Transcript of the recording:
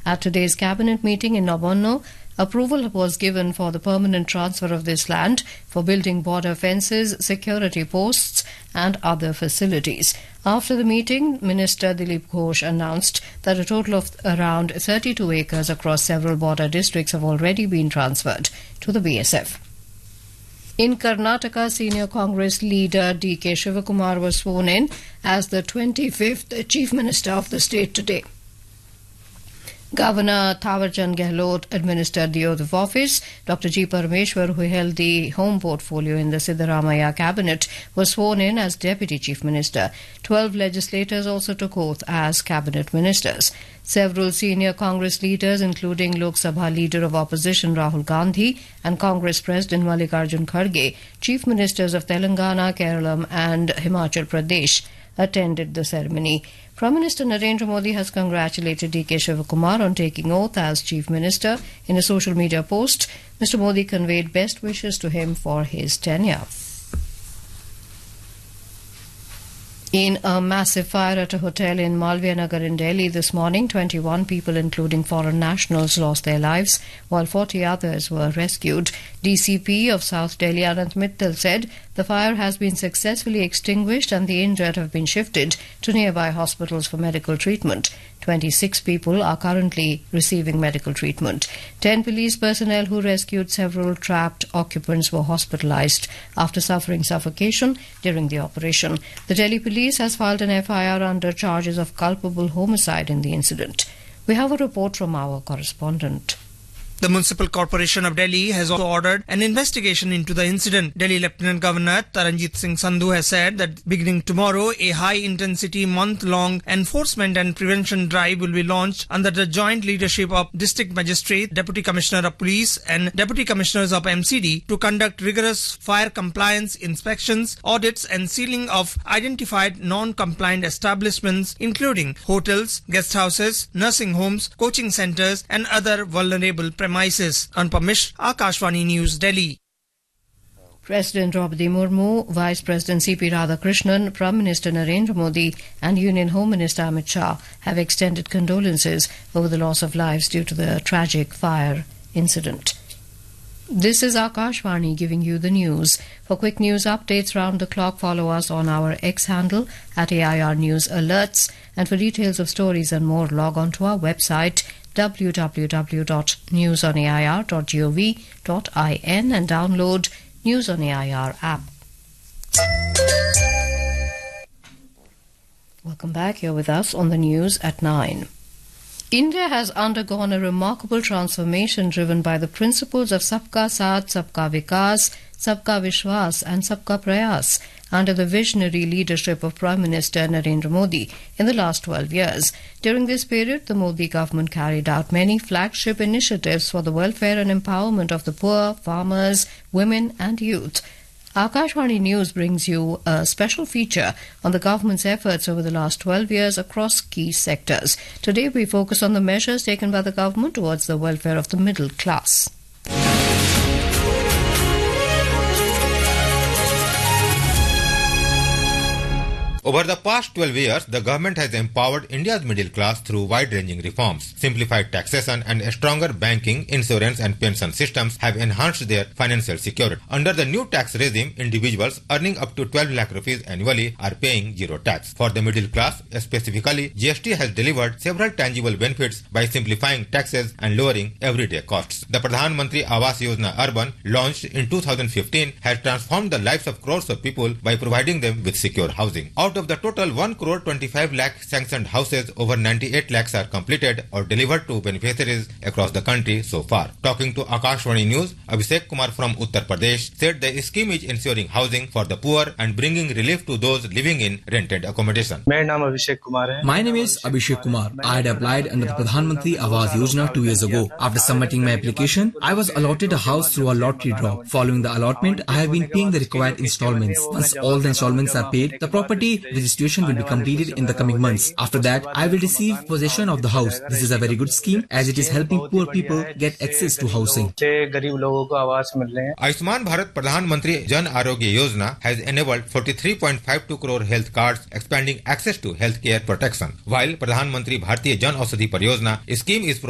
At today's cabinet meeting in Nabonno, approval was given for the permanent transfer of this land for building border fences, security posts and other facilities. After the meeting, Minister Dilip Ghosh announced that a total of around 32 acres across several border districts have already been transferred to the BSF. In Karnataka, senior Congress leader D.K. Shivakumar was sworn in as the 25th Chief Minister of the state today. Governor Thawarchand Gehlot administered the oath of office. Dr. G. Parameshwar, who held the home portfolio in the Siddaramaiah cabinet, was sworn in as Deputy Chief Minister. 12 legislators also took oath as cabinet ministers. Several senior Congress leaders, including Lok Sabha Leader of Opposition Rahul Gandhi and Congress President Mallikarjun Kharge, Chief Ministers of Telangana, Kerala and Himachal Pradesh, attended the ceremony. Prime Minister Narendra Modi has congratulated D.K. Shivakumar on taking oath as Chief Minister. In a social media post, Mr. Modi conveyed best wishes to him for his tenure. In a massive fire at a hotel in Malviya Nagar in Delhi this morning, 21 people, including foreign nationals, lost their lives, while 40 others were rescued. DCP of South Delhi, Anant Mittal, said the fire has been successfully extinguished and the injured have been shifted to nearby hospitals for medical treatment. 26 people are currently receiving medical treatment. 10 police personnel who rescued several trapped occupants were hospitalized after suffering suffocation during the operation. The Delhi police has filed an FIR under charges of culpable homicide in the incident. We have a report from our correspondent. The Municipal Corporation of Delhi has also ordered an investigation into the incident. Delhi Lieutenant Governor Taranjit Singh Sandhu has said that beginning tomorrow, a high-intensity month-long enforcement and prevention drive will be launched under the joint leadership of District Magistrate, Deputy Commissioner of Police and Deputy Commissioners of MCD to conduct rigorous fire compliance inspections, audits and sealing of identified non-compliant establishments including hotels, guest houses, nursing homes, coaching centres and other vulnerable premises. Unpermished, Akashvani News, Delhi. President Draupadi Murmu, Vice President C.P. Radhakrishnan, Prime Minister Narendra Modi and Union Home Minister Amit Shah have extended condolences over the loss of lives due to the tragic fire incident. This is Akashvani giving you the news. For quick news updates round the clock, follow us on our X handle at AIR News Alerts. And for details of stories and more, log on to our website www.newsonair.gov.in and download News on AIR app. Welcome back. You're with us on the news at 9. India has undergone a remarkable transformation driven by the principles of Sabka Saath, Sabka Vikas, Sabka Vishwas and Sabka Prayas under the visionary leadership of Prime Minister Narendra Modi in the last 12 years. During this period, the Modi government carried out many flagship initiatives for the welfare and empowerment of the poor, farmers, women and youth. Akashvani News brings you a special feature on the government's efforts over the last 12 years across key sectors. Today we focus on the measures taken by the government towards the welfare of the middle class. Over the past 12 years, the government has empowered India's middle class through wide-ranging reforms. Simplified taxation and stronger banking, insurance and pension systems have enhanced their financial security. Under the new tax regime, individuals earning up to 12 lakh rupees annually are paying zero tax. For the middle class, specifically, GST has delivered several tangible benefits by simplifying taxes and lowering everyday costs. The Pradhan Mantri Awas Yojana Urban, launched in 2015, has transformed the lives of crores of people by providing them with secure housing. Out of the total 1 crore 25 lakh sanctioned houses, over 98 lakhs are completed or delivered to beneficiaries across the country so far. Talking to Akashvani News, Abhishek Kumar from Uttar Pradesh said the scheme is ensuring housing for the poor and bringing relief to those living in rented accommodation. My name is Abhishek Kumar. I had applied under the Pradhan Mantri Awas Yojana 2 years ago. After submitting my application, I was allotted a house through a lottery draw. Following the allotment, I have been paying the required installments. Once all the installments are paid, the property registration will be completed in the coming months. After that, I will receive possession of the house. This is a very good scheme as it is helping poor people get access to housing. Ayushman Bharat Pradhan Mantri Jan Arogya Yojana has enabled 43.52 crore health cards, expanding access to healthcare protection. While Pradhan Mantri Bharatiya Jan Aushadhi Pariyojana scheme is